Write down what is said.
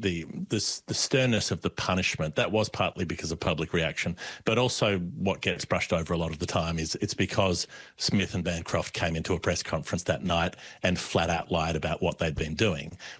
the sternness of the punishment, that was partly because of public reaction, but also what gets brushed over a lot of the time is it's because Smith and Bancroft came into a press conference that night and flat out lied about what they'd been doing.